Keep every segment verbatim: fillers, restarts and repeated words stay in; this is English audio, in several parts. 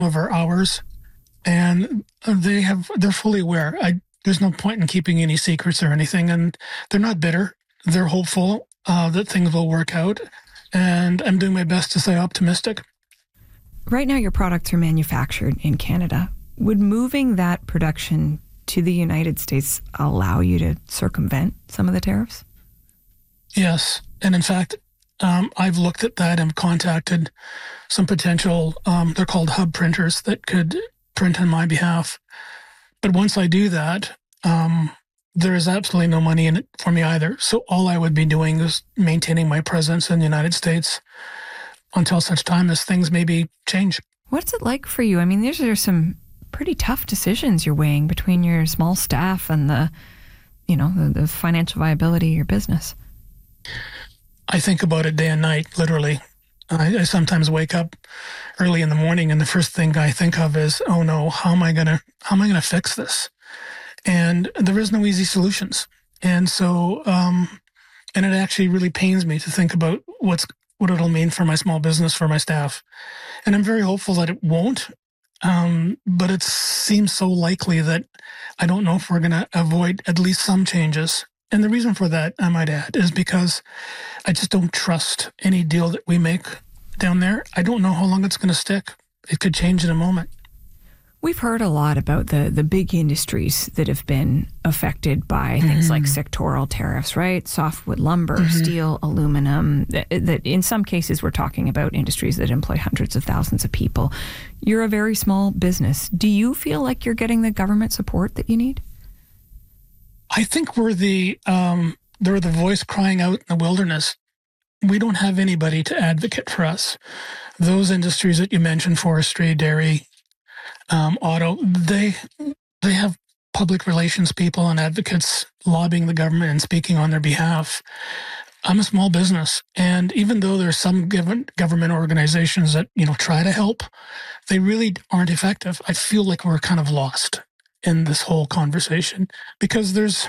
of our hours, and they have they're fully aware. I, there's no point in keeping any secrets or anything, and they're not bitter. They're hopeful uh, that things will work out, and I'm doing my best to stay optimistic. Right now, your products are manufactured in Canada. Would moving that production to the United States allow you to circumvent some of the tariffs? Yes, and in fact, um, I've looked at that and contacted some potential, um, they're called hub printers that could print on my behalf. But once I do that, um, there is absolutely no money in it for me either. So all I would be doing is maintaining my presence in the United States until such time as things maybe change. What's it like for you? I mean, these are some pretty tough decisions you're weighing between your small staff and the, you know, the, the financial viability of your business. I think about it day and night, literally. I, I sometimes wake up early in the morning, and the first thing I think of is, "Oh no, how am I gonna how am I gonna fix this?" And there is no easy solutions. And so, um, and it actually really pains me to think about what's what it'll mean for my small business, for my staff. And I'm very hopeful that it won't. Um, but it seems so likely that I don't know if we're going to avoid at least some changes. And the reason for that, I might add, is because I just don't trust any deal that we make down there. I don't know how long it's going to stick. It could change in a moment. We've heard a lot about the, the big industries that have been affected by mm-hmm. things like sectoral tariffs, right? Softwood lumber, mm-hmm. steel, aluminum, that, that in some cases we're talking about industries that employ hundreds of thousands of people. You're a very small business. Do you feel like you're getting the government support that you need? I think we're the, um, they're the voice crying out in the wilderness. We don't have anybody to advocate for us. Those industries that you mentioned, forestry, dairy, Um, auto, they they have public relations people and advocates lobbying the government and speaking on their behalf. I'm a small business, and even though there's some government organizations that, you know, try to help, they really aren't effective. I feel like we're kind of lost in this whole conversation because there's,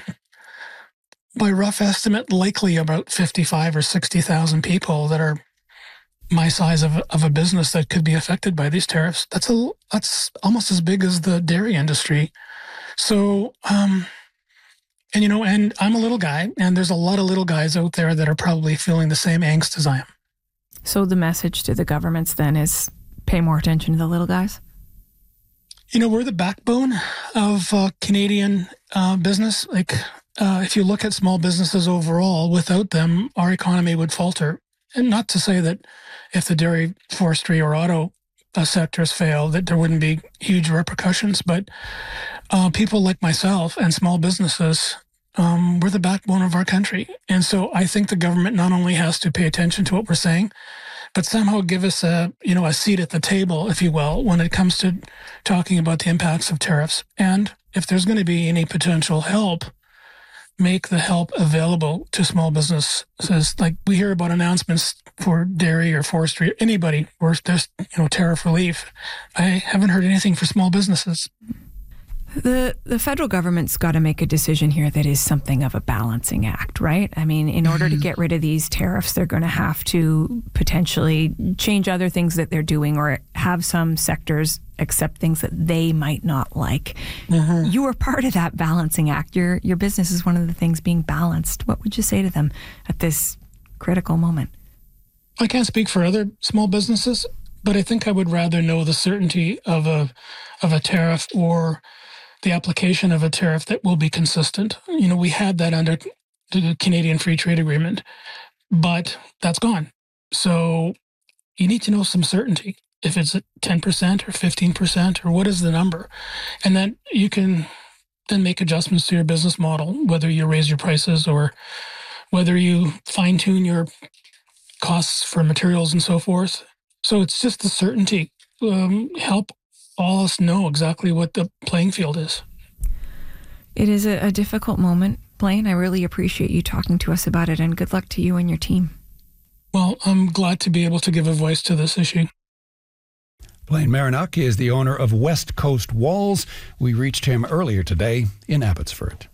by rough estimate, likely about fifty-five or sixty thousand people that are my size of, of a business that could be affected by these tariffs. That's a that's almost as big as the dairy industry. So, um, and you know, and I'm a little guy, and there's a lot of little guys out there that are probably feeling the same angst as I am. So the message to the governments then is pay more attention to the little guys? You know, we're the backbone of uh, Canadian uh, business. Like, uh, if you look at small businesses overall, without them, our economy would falter. And not to say that if the dairy, forestry, or auto uh, sectors fail, that there wouldn't be huge repercussions. But uh, people like myself and small businesses, um, we're the backbone of our country. And so I think the government not only has to pay attention to what we're saying, but somehow give us a, you know, a seat at the table, if you will, when it comes to talking about the impacts of tariffs. And if there's going to be any potential help, make the help available to small businesses. Like, we hear about announcements for dairy or forestry, anybody where there's, you know, tariff relief. I haven't heard anything for small businesses. The the federal government's got to make a decision here that is something of a balancing act, right? I mean, in order mm-hmm. to get rid of these tariffs, they're going to have to potentially change other things that they're doing or have some sectors accept things that they might not like. Mm-hmm. You are part of that balancing act. Your your business is one of the things being balanced. What would you say to them at this critical moment? I can't speak for other small businesses, but I think I would rather know the certainty of a of a tariff or the application of a tariff that will be consistent. You know, we had that under the Canadian Free Trade Agreement, but that's gone. So you need to know some certainty, if it's at ten percent or fifteen percent or what is the number. And then you can then make adjustments to your business model, whether you raise your prices or whether you fine tune your costs for materials and so forth. So it's just the certainty. Um, help all us know exactly what the playing field is. It is a, a difficult moment, Blaine. I really appreciate you talking to us about it, and good luck to you and your team. Well, I'm glad to be able to give a voice to this issue. Blaine Marinuck is the owner of West Coast Walls. We reached him earlier today in Abbotsford.